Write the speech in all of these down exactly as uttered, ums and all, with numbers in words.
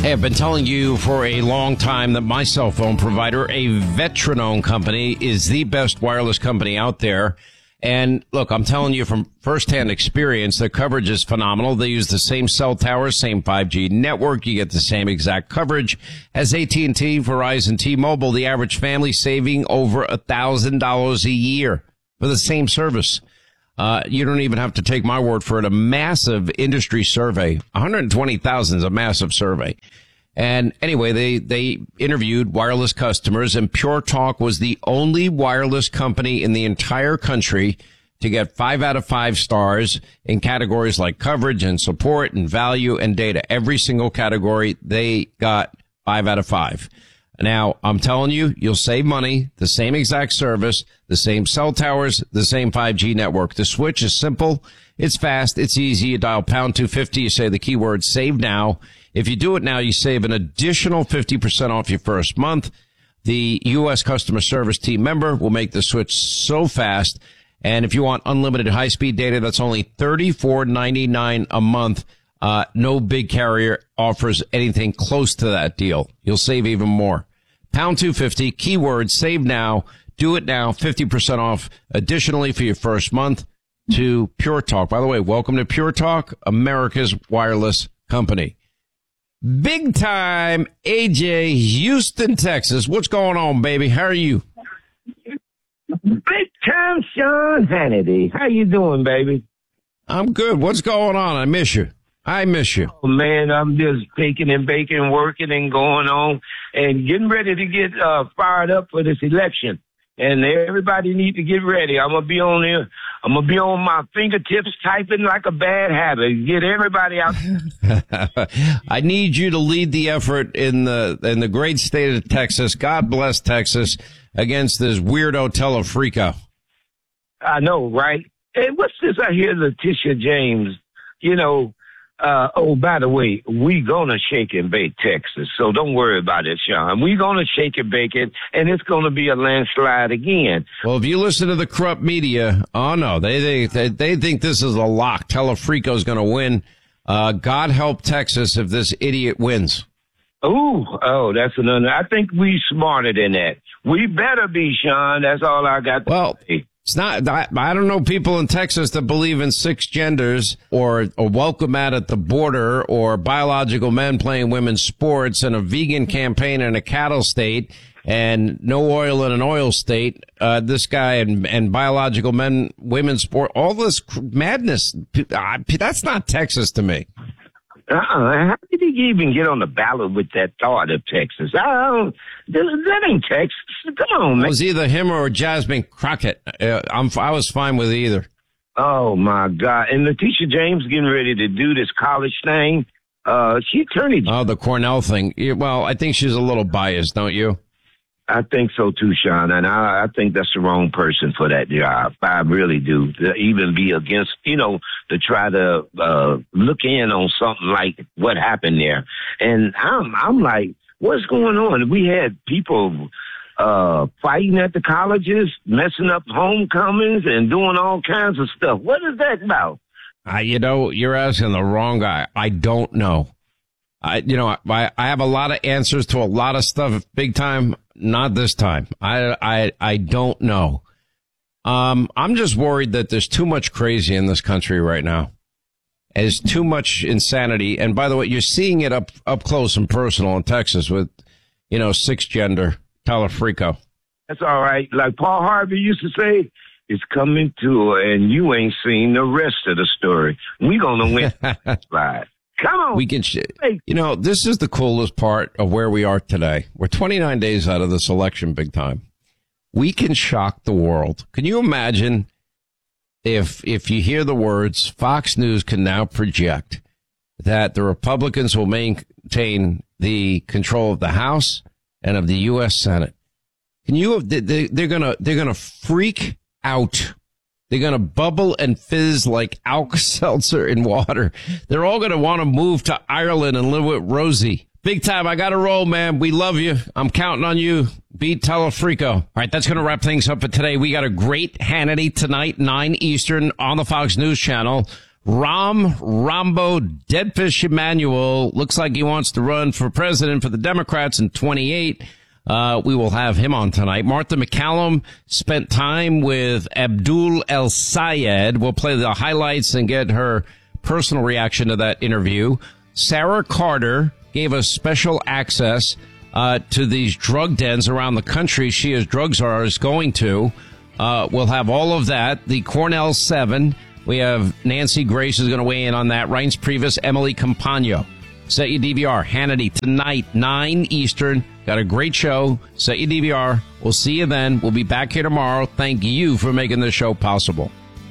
Hey, I've been telling you for a long time that my cell phone provider, a veteran-owned company, is the best wireless company out there. And look, I'm telling you from firsthand experience, their coverage is phenomenal. They use the same cell towers, same five G network. You get the same exact coverage as A T and T, Verizon, T-Mobile. The average family saving over a thousand dollars a year for the same service. Uh, you don't even have to take my word for it. A massive industry survey, one hundred twenty thousand is a massive survey. And anyway, they, they interviewed wireless customers, and Pure Talk was the only wireless company in the entire country to get five out of five stars in categories like coverage and support and value and data. Every single category, they got five out of five. Now, I'm telling you, you'll save money, the same exact service, the same cell towers, the same five G network. The switch is simple. It's fast. It's easy. You dial pound two fifty. You say the keyword save now. If you do it now, you save an additional fifty percent off your first month. The U S customer service team member will make the switch so fast. And if you want unlimited high-speed data, that's only thirty-four ninety-nine a month. Uh, no big carrier offers anything close to that deal. You'll save even more. Pound two fifty, keyword save now. Do it now, fifty percent off additionally for your first month to Pure Talk. By the way, welcome to Pure Talk, America's wireless company. Big time A J, Houston, Texas. What's going on, baby? How are you? Big time Sean Hannity. How you doing, baby? I'm good. What's going on? I miss you. I miss you. Oh, man, I'm just baking and baking, working and going on and getting ready to get uh, fired up for this election. And everybody need to get ready. I'm going to be on there. I'm going to be on my fingertips typing like a bad habit. Get everybody out. I need you to lead the effort in the in the great state of Texas. God bless Texas against this weirdo Telefrico. I know, right? Hey, what's this I hear Letitia James, you know, Uh, oh, by the way, we gonna shake and bake Texas, so don't worry about it, Sean. We gonna shake and bake it, and it's gonna be a landslide again. Well, if you listen to the corrupt media, oh no, they they they think this is a lock. Telefrico's gonna win. Uh, God help Texas if this idiot wins. Ooh, oh, that's another. I think we smarter than that. We better be, Sean. That's all I got to well, say. It's not, I, I don't know people in Texas that believe in six genders or a welcome mat at the border or biological men playing women's sports and a vegan campaign in a cattle state and no oil in an oil state. Uh, this guy and, and biological men, women's sport, all this madness. That's not Texas to me. Uh-uh. How did he even get on the ballot with that thought of Texas? I don't, that ain't Texas. Come on, man. It was either him or Jasmine Crockett. Uh, I'm, I was fine with either. Oh, my God. And Letitia James getting ready to do this college thing. Uh, she attorney. Oh, the Cornell thing. Well, I think she's a little biased, don't you? I think so too, Sean, and I, I think that's the wrong person for that job. I really do. To even be against, you know, to try to uh, look in on something like what happened there. And I'm, I'm like, what's going on? We had people uh, fighting at the colleges, messing up homecomings, and doing all kinds of stuff. What is that about? Uh, you know, you're asking the wrong guy. I don't know. I, you know, I, I have a lot of answers to a lot of stuff. Big time, not this time. I, I, I don't know. Um, I'm just worried that there's too much crazy in this country right now. There's too much insanity. And by the way, you're seeing it up, up close and personal in Texas with, you know, six gender Telefrico. That's all right. Like Paul Harvey used to say, it's coming to, and you ain't seen the rest of the story. We gonna win. Right. Come on. We can, sh- you know, this is the coolest part of where we are today. We're twenty-nine days out of this election, big time. We can shock the world. Can you imagine if, if you hear the words, Fox News can now project that the Republicans will maintain the control of the House and of the U S Senate? Can you, they, they're gonna, they're gonna freak out. They're going to bubble and fizz like Alka-Seltzer in water. They're all going to want to move to Ireland and live with Rosie. Big time. I got to roll, man. We love you. I'm counting on you. Beat Telefrico. All right, that's going to wrap things up for today. We got a great Hannity tonight, nine Eastern on the Fox News Channel. Rom Rombo Deadfish Emanuel looks like he wants to run for president for the Democrats in twenty-eight. Uh, we will have him on tonight. Martha McCallum spent time with Abdul El Sayed. We'll play the highlights and get her personal reaction to that interview. Sarah Carter gave us special access uh, to these drug dens around the country she as drug czar is going to. Uh, we'll have all of that. The Cornell Seven. We have Nancy Grace is going to weigh in on that. Reince Priebus, Emily Campagno. Set your D V R. Hannity tonight, nine Eastern. Got a great show. Set your D V R. We'll see you then. We'll be back here tomorrow. Thank you for making this show possible.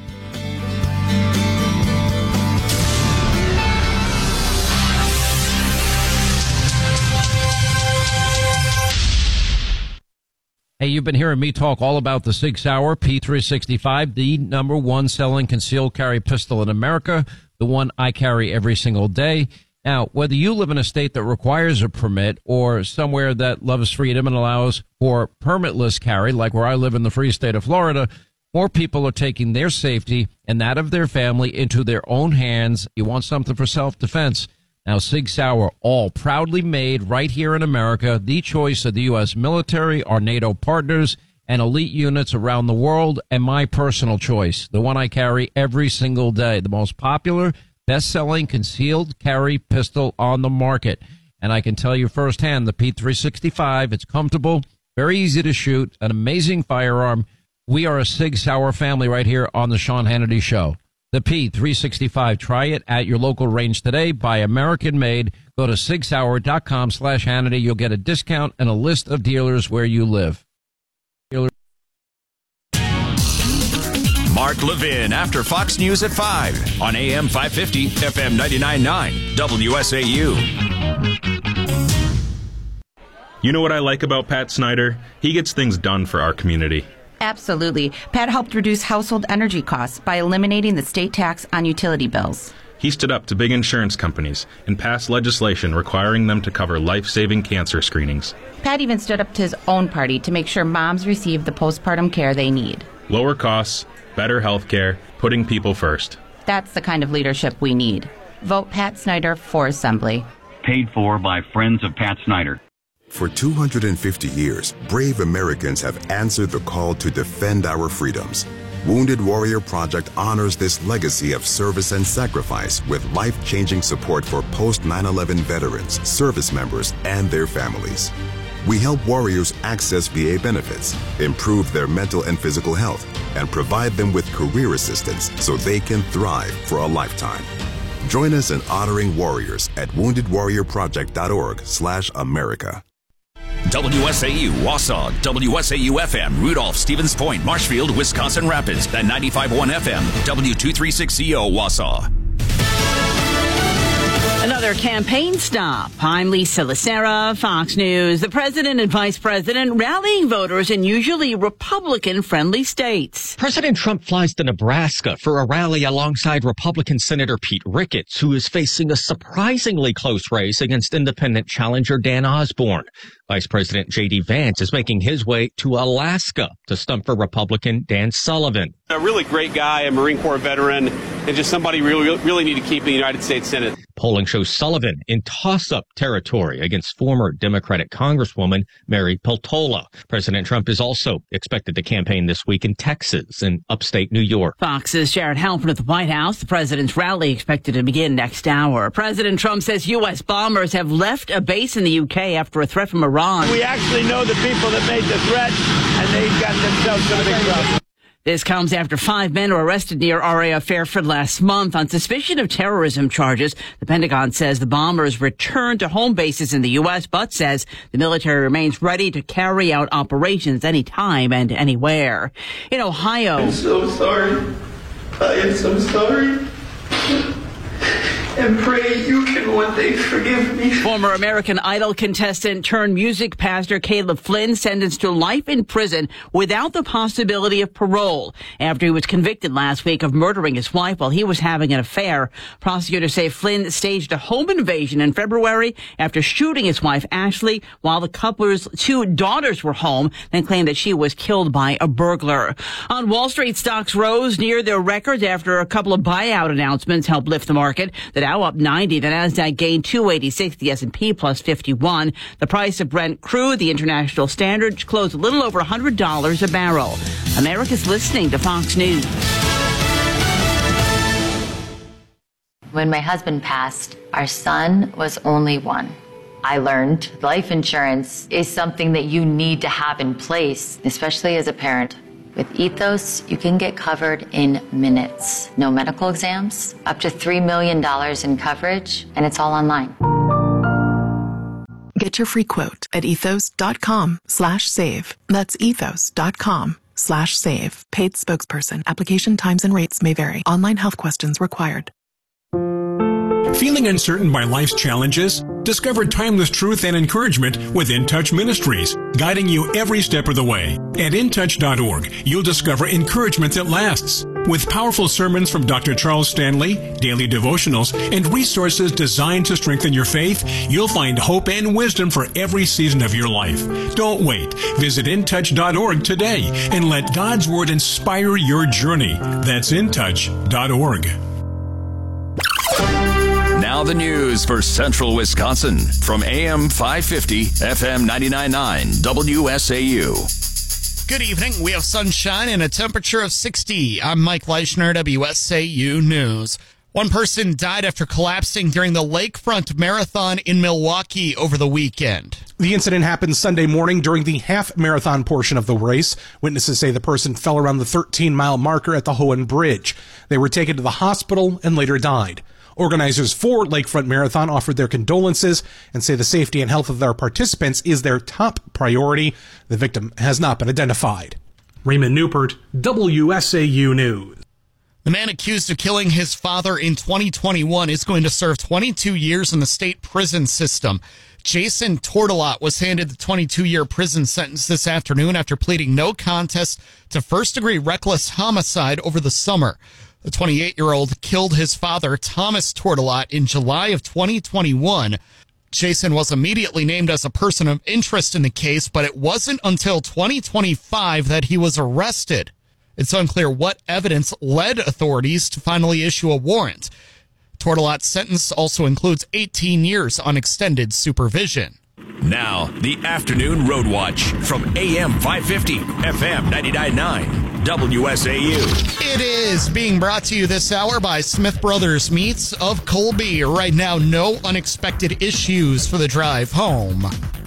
Hey, you've been hearing me talk all about the Sig Sauer P three sixty-five, the number one selling concealed carry pistol in America, the one I carry every single day. Now, whether you live in a state that requires a permit or somewhere that loves freedom and allows for permitless carry, like where I live in the free state of Florida, more people are taking their safety and that of their family into their own hands. You want something for self-defense. Now, Sig Sauer, all proudly made right here in America, the choice of the U S military, our NATO partners, and elite units around the world, and my personal choice, the one I carry every single day, the most popular, best-selling concealed carry pistol on the market. And I can tell you firsthand, the P three sixty-five, it's comfortable, very easy to shoot, an amazing firearm. We are a Sig Sauer family right here on the Sean Hannity Show. The P three sixty-five. Try it at your local range today. Buy American-made. Go to sig sauer dot com slash Hannity. You'll get a discount and a list of dealers where you live. Mark Levin after Fox News at five on A M five fifty, F M ninety-nine point nine, W S A U. You know what I like about Pat Snyder? He gets things done for our community. Absolutely. Pat helped reduce household energy costs by eliminating the state tax on utility bills. He stood up to big insurance companies and passed legislation requiring them to cover life-saving cancer screenings. Pat even stood up to his own party to make sure moms receive the postpartum care they need. Lower costs, better health care, putting people first. That's the kind of leadership we need. Vote Pat Snyder for Assembly. Paid for by Friends of Pat Snyder. For two hundred fifty years, brave Americans have answered the call to defend our freedoms. Wounded Warrior Project honors this legacy of service and sacrifice with life-changing support for post nine eleven veterans, service members, and their families. We help warriors access V A benefits, improve their mental and physical health, and provide them with career assistance so they can thrive for a lifetime. Join us in honoring warriors at wounded warrior project dot org slash America. W S A U, Wausau, W S A U F M, Rudolph, Stevens Point, Marshfield, Wisconsin Rapids, and ninety-five point one F M, W two thirty-six C O, Wausau. Another campaign stop. I'm Lisa Lacera, Fox News. The president and vice president rallying voters in usually Republican-friendly states. President Trump flies to Nebraska for a rally alongside Republican Senator Pete Ricketts, who is facing a surprisingly close race against independent challenger Dan Osborne. Vice President J D Vance is making his way to Alaska to stump for Republican Dan Sullivan. A really great guy, a Marine Corps veteran, and just somebody we really, really need to keep in the United States Senate. Polling shows Sullivan in toss-up territory against former Democratic Congresswoman Mary Peltola. President Trump is also expected to campaign this week in Texas and upstate New York. Fox's Jared Halpern at the White House. The president's rally expected to begin next hour. President Trump says U S bombers have left a base in the U K after a threat from Iran. We actually know the people that made the threat, and they've got themselves in a big trouble. This comes after five men were arrested near R A F Fairfield last month on suspicion of terrorism charges. The Pentagon says the bombers returned to home bases in the U S, but says the military remains ready to carry out operations anytime and anywhere. In Ohio... I'm so sorry. I am so sorry. And pray you can everyone, they forgive me. Former American Idol contestant turned music pastor Caleb Flynn sentenced to life in prison without the possibility of parole after he was convicted last week of murdering his wife while he was having an affair. Prosecutors say Flynn staged a home invasion in February after shooting his wife Ashley while the couple's two daughters were home, then claimed that she was killed by a burglar. On Wall Street, stocks rose near their records after a couple of buyout announcements helped lift the market. The Dow up ninety, the Nasdaq gained two eighty-six, the S and P plus fifty-one. The price of Brent crude, the international standard, closed a little over one hundred dollars a barrel. America's listening to Fox News. When my husband passed, our son was only one. I learned life insurance is something that you need to have in place, especially as a parent. With Ethos, you can get covered in minutes. No medical exams, up to three million dollars in coverage, and it's all online. Get your free quote at ethos.com slash save. That's ethos.com slash save. Paid spokesperson. Application times and rates may vary. Online health questions required. Feeling uncertain by life's challenges? Discover timeless truth and encouragement with In Touch Ministries, guiding you every step of the way. At in touch dot org, you'll discover encouragement that lasts. With powerful sermons from Doctor Charles Stanley, daily devotionals, and resources designed to strengthen your faith, you'll find hope and wisdom for every season of your life. Don't wait. Visit in touch dot org today and let God's Word inspire your journey. That's in touch dot org. Now the news for Central Wisconsin from A M five fifty, F M ninety-nine point nine, W S A U. Good evening. We have sunshine and a temperature of sixty. I'm Mike Leischner, W S A U News. One person died after collapsing during the Lakefront Marathon in Milwaukee over the weekend. The incident happened Sunday morning during the half marathon portion of the race. Witnesses say the person fell around the thirteen-mile marker at the Hohen Bridge. They were taken to the hospital and later died. Organizers for Lakefront Marathon offered their condolences and say the safety and health of their participants is their top priority. The victim has not been identified. Raymond Newport, W S A U News. The man accused of killing his father in twenty twenty-one is going to serve twenty-two years in the state prison system. Jason Tortolot was handed the twenty-two-year prison sentence this afternoon after pleading no contest to first-degree reckless homicide over the summer. The twenty-eight-year-old killed his father, Thomas Tortolot, in July of twenty twenty-one. Jason was immediately named as a person of interest in the case, but it wasn't until twenty twenty-five that he was arrested. It's unclear what evidence led authorities to finally issue a warrant. Tortolot's sentence also includes eighteen years on extended supervision. Now, the Afternoon Road Watch from A M five fifty, F M ninety-nine point nine, W S A U. It is being brought to you this hour by Smith Brothers Meats of Colby. Right now, no unexpected issues for the drive home.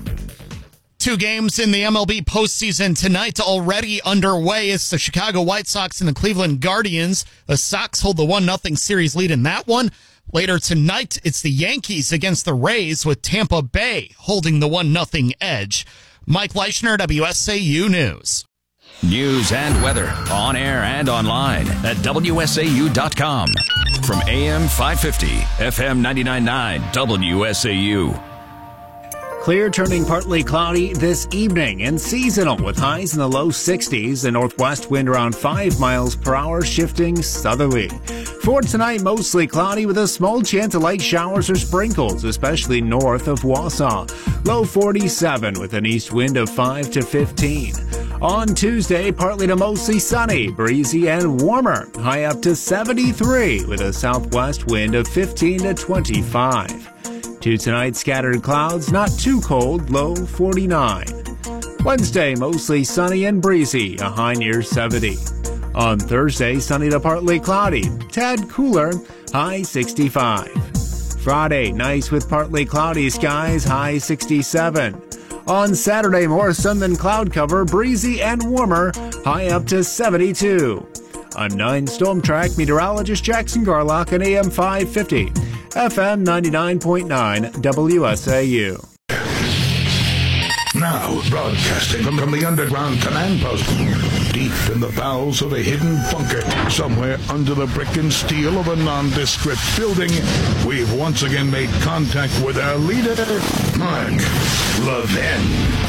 Two games in the M L B postseason tonight already underway. It's the Chicago White Sox and the Cleveland Guardians. The Sox hold the one nothing series lead in that one. Later tonight, it's the Yankees against the Rays with Tampa Bay holding the one nothing edge. Mike Leischner, W S A U News. News and weather on air and online at W S A U dot com. From A M five fifty, F M ninety-nine point nine, W S A U. Clear, turning partly cloudy this evening and seasonal with highs in the low sixties. The northwest wind around five miles per hour, shifting southerly. For tonight, mostly cloudy with a small chance of light showers or sprinkles, especially north of Wausau. Low forty-seven with an east wind of five to fifteen. On Tuesday, partly to mostly sunny, breezy and warmer. High up to seventy-three with a southwest wind of fifteen to twenty-five. To tonight, scattered clouds, not too cold, low forty-nine. Wednesday, mostly sunny and breezy, a high near seventy. On Thursday, sunny to partly cloudy, tad cooler, high sixty-five. Friday, nice with partly cloudy skies, high sixty-seven. On Saturday, more sun than cloud cover, breezy and warmer, high up to seventy-two. I'm nine Storm Track meteorologist Jackson Garlock on A M five fifty, F M ninety-nine point nine, W S A U. Now, broadcasting from, from the underground command post, Deep in the bowels of a hidden bunker, somewhere under the brick and steel of a nondescript building, we've once again made contact with our leader, Mark Levin.